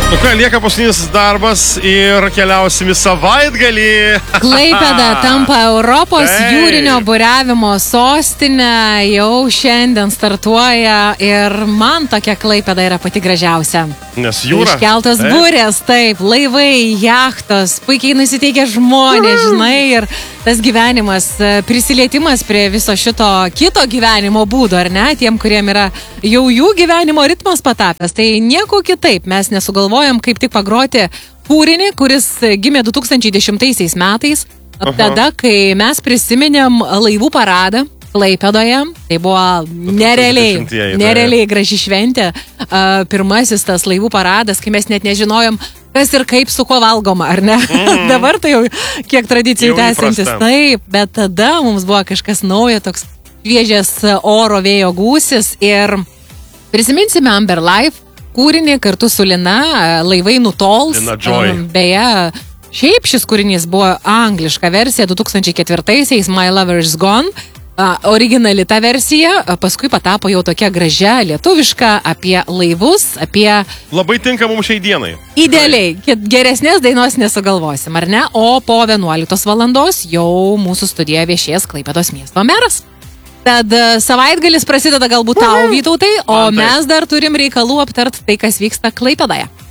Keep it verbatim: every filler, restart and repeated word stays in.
Nu ką, lieka paskutinis darbas ir keliausim į savaitgalį. Klaipėda tampa Europos Taip. jūrinio buriavimo sostinė, jau šiandien startuoja ir man tokia Klaipėda yra pati gražiausia. Nes jūra. Iškeltos Taip. burės, taip, laivai, jachtos, puikiai nusiteikę žmonės, žinai, ir tas gyvenimas, prisilietimas prie viso šito kito gyvenimo būdo, ar ne, tiem, kuriem yra jau jų gyvenimo ritmas patapęs, tai nieko kitaip mes nesugalvojom, kaip tik pagroti kūrinį, kuris gimė du tūkstančiai dešimtaisiais metais, Aha. tada, kai mes prisiminėm laivų paradą Klaipėdoje, tai buvo nerealiai, dešimtieji, nerealiai graži šventė, uh, pirmasis tas laivų paradas, kai mes net nežinojom, kas ir kaip su kuo valgoma, ar ne? Mm. Dabar tai jau kiek tradicijų Jau tęsiantis, įprasta. taip, bet tada mums buvo kažkas naujo, toks šviežias oro vėjo gūsis ir prisiminsime Amber Life kūrinį kartu su Lina, laivai nutols. Lina Joy. Um, Beje, šiaip šis kūrinys buvo angliška versija du tūkstančiai ketvirtaisiais My Lover's Gone. Uh, originali ta versija, uh, paskui patapo jau tokia gražia, lietuviška, apie laivus, apie... Labai tinka mums šiai dienai. Idealiai, geresnės dainos nesugalvosim, ar ne? O po vienuoliktos valandos jau mūsų studijoje viešės Klaipėdos miesto meras. Tad uh, savaitgalis prasideda galbūt tau, Vytautai, o Man taip. mes dar turim reikalų aptart tai, kas vyksta Klaipėdoje.